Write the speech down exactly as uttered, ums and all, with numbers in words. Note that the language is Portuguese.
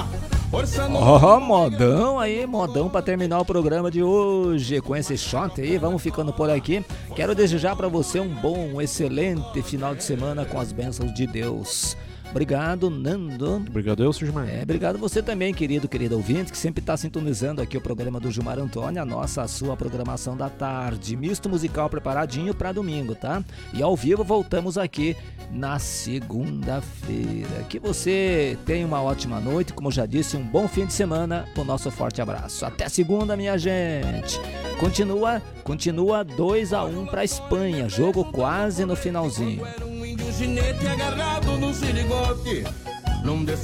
Ó, oh, modão aí, modão pra terminar o programa de hoje com esse shot aí, vamos ficando por aqui. Quero desejar pra você um bom, um excelente final de semana com as bênçãos de Deus. Obrigado, Nando. Obrigado eu, Gilmar. É, obrigado você também, querido, querido ouvinte, que sempre está sintonizando aqui o programa do Gilmar Antônio, a nossa, a sua programação da tarde. Misto musical preparadinho para domingo, tá? E ao vivo voltamos aqui na segunda-feira. Que você tenha uma ótima noite, como já disse, um bom fim de semana. O nosso forte abraço. Até segunda, minha gente. Continua, continua dois a um para Espanha, jogo quase no finalzinho. Ginete agarrado no sirigote.